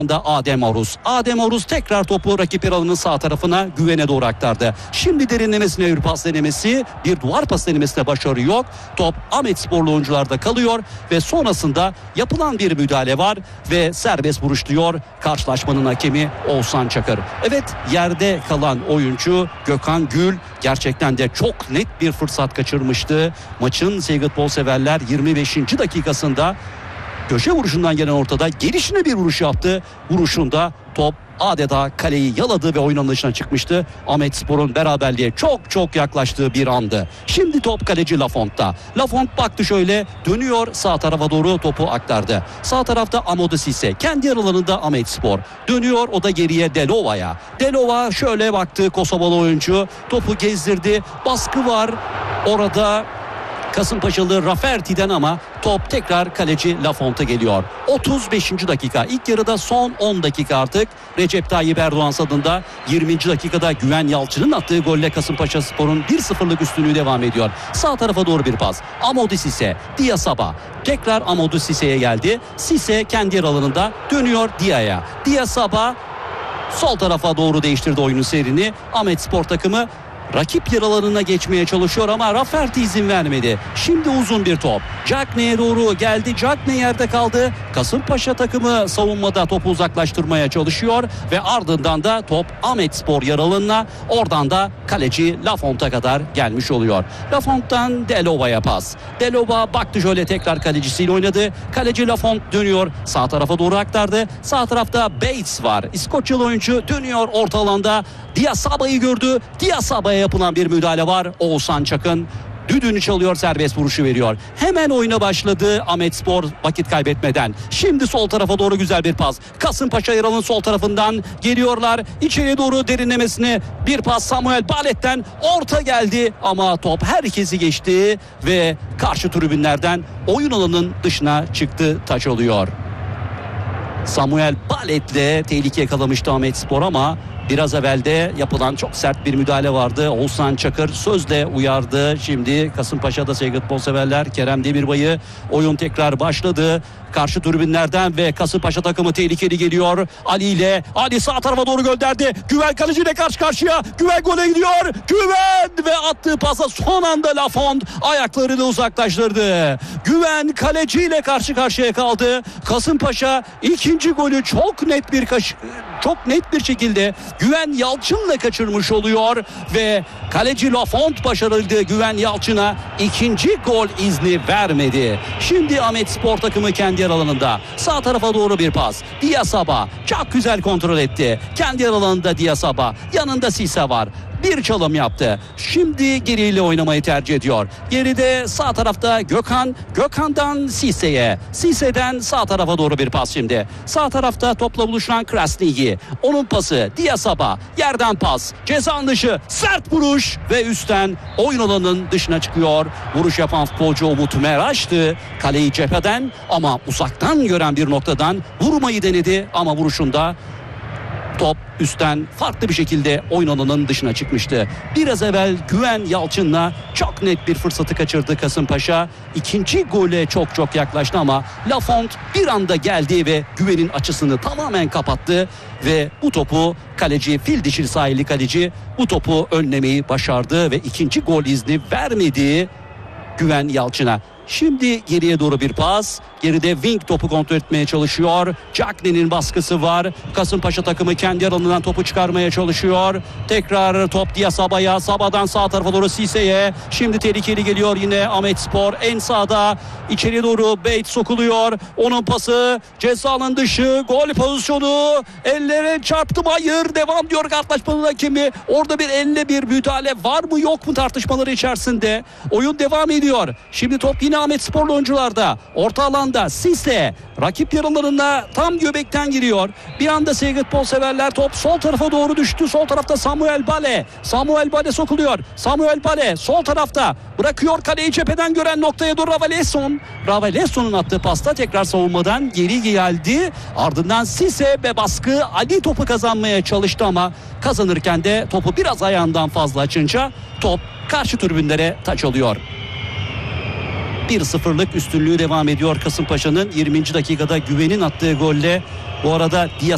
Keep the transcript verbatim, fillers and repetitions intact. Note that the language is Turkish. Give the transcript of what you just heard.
da Adem Oruz. Adem Oruz tekrar topu rakip yer alanının sağ tarafına Güven'e doğru aktardı. Şimdi derinlemesine bir pas denemesi, bir duvar pas denemesine başarı yok. Top Ahmetsporlu oyuncularda kalıyor ve sonrasında yapılan bir müdahale var ve serbest vuruş diyor karşılaşmanın hakemi Oğuzhan Çakır. Evet, yerde kalan oyuncu Gökhan Gül gerçekten de çok net bir fırsat kaçırmıştı. Maçın sevgili futbol severler yirmi beşinci dakikasında köşe vuruşundan gelen ortada gelişine bir vuruş yaptı. Vuruşunda top adeta kaleyi yaladı ve oyunun dışına çıkmıştı. Ahmetspor'un beraberliğe çok çok yaklaştığı bir andı. Şimdi top kaleci Lafont'ta. Lafont baktı şöyle, dönüyor sağ tarafa doğru topu aktardı. Sağ tarafta Amadou Cissé. Kendi yer alanında Ahmetspor. Dönüyor o da geriye Delova'ya. Delova şöyle baktı, Kosovalı oyuncu. Topu gezdirdi. Baskı var orada Kasımpaşalı Rafferti'den ama top tekrar kaleci Lafont'a geliyor. otuz beşinci dakika. İlk yarıda son on dakika artık. Recep Tayyip Erdoğan adında yirminci dakikada Güven Yalçın'ın attığı golle Kasımpaşaspor'un bir sıfırlık üstünlüğü devam ediyor. Sağ tarafa doğru bir pas. Amadou Cissé, Diasaba. Tekrar Amadou Cissé'ye geldi. Cissé kendi yer alanında dönüyor Dia'ya. Diasaba sol tarafa doğru değiştirdi oyunun seyrini. Ahmetspor takımı rakip yer alanına geçmeye çalışıyor ama Rafferti izin vermedi. Şimdi uzun bir top. Cagney'e doğru geldi. Cagney yerde kaldı. Kasımpaşa takımı savunmada topu uzaklaştırmaya çalışıyor ve ardından da top Ahmetspor yer alanına, oradan da kaleci Lafont'a kadar gelmiş oluyor. Lafont'tan Delova'ya pas. Delova baktı şöyle, tekrar kalecisiyle oynadı. Kaleci Lafont dönüyor. Sağ tarafa doğru aktardı. Sağ tarafta Bates var. İskoçyalı oyuncu dönüyor orta alanda. Diasaba'yı gördü. Diasaba'ya yapılan bir müdahale var. Oğuzhan Çakın düdüğünü çalıyor, serbest vuruşu veriyor. Hemen oyuna başladı Ahmetspor vakit kaybetmeden. Şimdi sol tarafa doğru güzel bir pas. Kasımpaşa yer alanının sol tarafından geliyorlar. İçeriye doğru derinlemesine bir pas Samuel Balet'ten, orta geldi ama top herkesi geçti ve karşı tribünlerden oyun alanının dışına çıktı, taç oluyor. Samuel Balet'le tehlike yakalamıştı Ahmetspor ama biraz evvelde yapılan çok sert bir müdahale vardı. Oğuzhan Çakır sözle uyardı. Şimdi Kasımpaşa'da sevgili futbol severler, Kerem Demirbay'ı, oyun tekrar başladı. Karşı tribünlerden ve Kasımpaşa takımı tehlikeli geliyor. Ali ile Ali sağ tarafa doğru gönderdi. Güven kaleciyle karşı karşıya. Güven gole gidiyor. Güven ve attığı pasa son anda Lafont ayaklarını uzaklaştırdı. Güven kaleciyle karşı karşıya kaldı. Kasımpaşa ikinci golü çok net bir kaş çok net bir şekilde Güven Yalçın'la kaçırmış oluyor ve kaleci Lafont başarıldı. Güven Yalçın'a ikinci gol izni vermedi. Şimdi Ahmetspor takımı kendi yer alanında. Sağ tarafa doğru bir pas. Diasaba çok güzel kontrol etti. Kendi yer alanında Diasaba. Yanında Cissé var. Bir çalım yaptı. Şimdi geriyle oynamayı tercih ediyor. Geride sağ tarafta Gökhan. Gökhan'dan Cissé'ye. Cissé'den sağ tarafa doğru bir pas şimdi. Sağ tarafta topla buluşan Krasnigi. Onun pası Diasaba. Yerden pas. Ceza dışı. Sert vuruş ve üstten oyun alanının dışına çıkıyor. Vuruş yapan futbolcu Umut Meraş'tı. Kaleyi cepheden ama uzaktan gören bir noktadan vurmayı denedi ama vuruşunda top üstten farklı bir şekilde oyun alanının dışına çıkmıştı. Biraz evvel Güven Yalçın'la çok net bir fırsatı kaçırdı Kasımpaşa. İkinci gole çok çok yaklaştı ama Lafont bir anda geldi ve Güven'in açısını tamamen kapattı ve bu topu kaleci, fil dişili sahilli kaleci bu topu önlemeyi başardı ve ikinci gol izni vermedi Güven Yalçın'a. Şimdi geriye doğru bir pas. Geride Wing topu kontrol etmeye çalışıyor. Cagney'nin baskısı var. Kasımpaşa takımı kendi alanından topu çıkarmaya çalışıyor. Tekrar top Diasaba'ya. Saba'dan sağ tarafa doğru Cissé'ye. Şimdi tehlikeli geliyor yine Ahmetspor. En sağda içeriye doğru Bates sokuluyor. Onun pası ceza alanı dışı. Gol pozisyonu. Ellere çarptı mı? Hayır. Devam diyor karşılaşmanın hakemi. Orada bir elle bir müdahale var mı yok mu tartışmaları içerisinde. Oyun devam ediyor. Şimdi top yine Ahmetsporlu oyuncularda. Orta alanda Cissé rakip yarılarında tam göbekten giriyor. Bir anda sevgili futbol severler, top sol tarafa doğru düştü. Sol tarafta Samuel Bale. Samuel Bale sokuluyor. Samuel Bale sol tarafta bırakıyor, kaleyi cepheden gören noktaya doğru Ravalesson. Ravalesson'un attığı pasta tekrar savunmadan geri geldi. Ardından Cissé ve baskı Ali topu kazanmaya çalıştı ama kazanırken de topu biraz ayağından fazla açınca top karşı tribünlere taç oluyor. bir sıfırlık üstünlüğü devam ediyor Kasımpaşa'nın. yirminci dakikada Güven'in attığı golle. Bu arada Dias